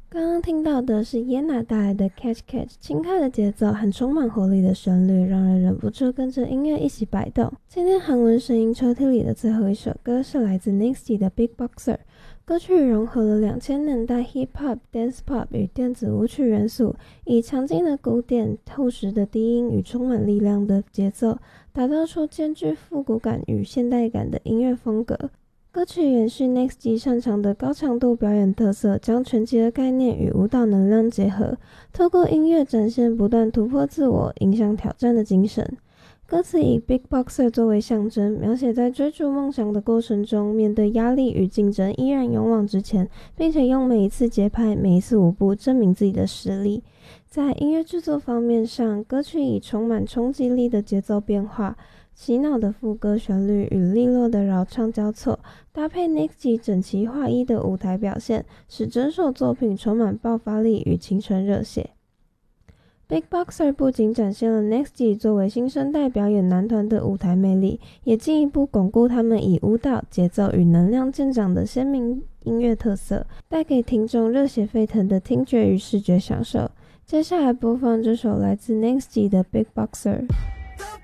刚刚听到的是耶娜带来的 Catch Catch， 轻快的节奏和充满活力的旋律，让人忍不住跟着音乐一起摆动。今天韩文声音抽屉里的最后一首歌是来自 NEXT的 Big Boxer， 歌曲融合了2000年代 Hip Hop、Dance Pop 与电子舞曲元素，以强劲的鼓点、厚实的低音与充满力量的节奏，打造出兼具复古感与现代感的音乐风格。歌曲延续 NEXT 擅长的高强度表演特色，将拳击的概念与舞蹈能量结合，透过音乐展现不断突破自我、迎向挑战的精神。歌词以 Big Boxer 作为象征，描写在追逐梦想的过程中，面对压力与竞争依然勇往直前，并且用每一次节拍、每一次舞步证明自己的实力。在音乐制作方面上，歌曲以充满冲击力的节奏变化、洗脑的副歌旋律与利落的饶唱交错，搭配 NEXT 整齐划一的舞台表现，使整首作品充满爆发力与青春热血。Big Boxer 不仅展现了 NEXT 作为新生代表演男团的舞台魅力，也进一步巩固他们以舞蹈、节奏与能量见长的鲜明音乐特色，带给听众热血沸腾的听觉与视觉享受。接下来播放这首来自 NEXT 的 Big Boxer。